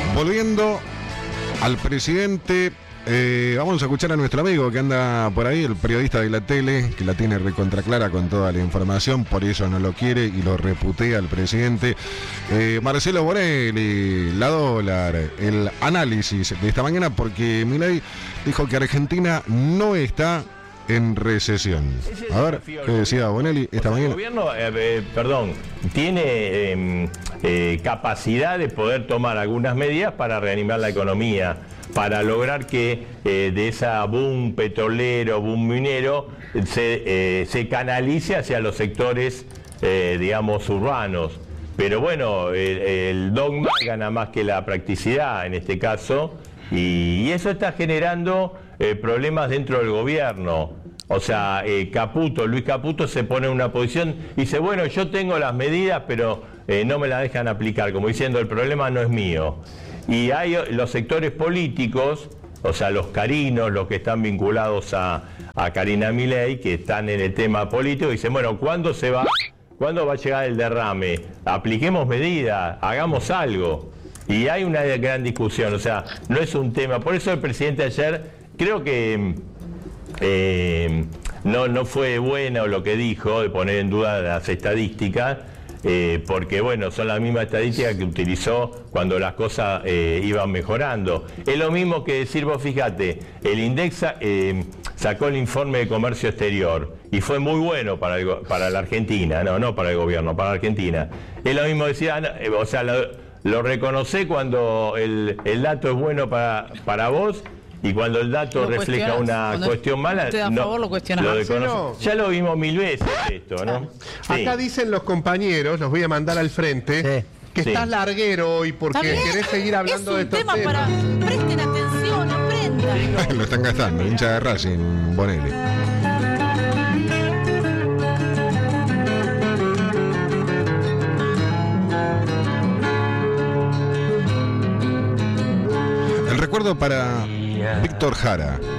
Volviendo al presidente, vamos a escuchar a nuestro amigo que anda por ahí, el periodista de la tele, que la tiene recontra clara con toda la información, por eso no lo quiere y lo reputea al presidente. Marcelo Bonelli, la dólar, el análisis de esta mañana, porque Milei dijo que Argentina no está en recesión. A ver, ¿qué decía Bonelli esta mañana? El gobierno, tiene capacidad de poder tomar algunas medidas para reanimar la economía, para lograr que de esa boom petrolero, boom minero, se canalice hacia los sectores, digamos, urbanos. Pero bueno, el dogma gana más que la practicidad en este caso, y eso está generando problemas dentro del gobierno. O sea, Luis Caputo se pone en una posición y dice, bueno, yo tengo las medidas, pero no me las dejan aplicar, como diciendo, el problema no es mío. Y hay los sectores políticos, o sea, los carinos, los que están vinculados a Karina Milei, que están en el tema político, dicen, bueno, ¿cuándo va a llegar el derrame? Apliquemos medidas, hagamos algo. Y hay una gran discusión, o sea, no es un tema. Por eso el presidente ayer, creo que no fue bueno lo que dijo, de poner en duda las estadísticas, porque bueno, son las mismas estadísticas que utilizó cuando las cosas iban mejorando. Es lo mismo que decir, vos fíjate, el Indexa sacó el informe de comercio exterior y fue muy bueno para la Argentina, no para el gobierno, para la Argentina. Es lo mismo decir, o sea, lo reconoce cuando el dato es bueno para vos, y cuando el dato refleja una cuestión mala, lo cuestionás. Ya lo vimos 1000 veces esto, ¿no? Sí. Acá dicen los compañeros, los voy a mandar al frente, que estás larguero hoy porque querés seguir hablando de estos temas. Es un tema para... Presten atención, aprendan. Lo están gastando, hincha de Racing, Bonelli. El recuerdo para Víctor Jara,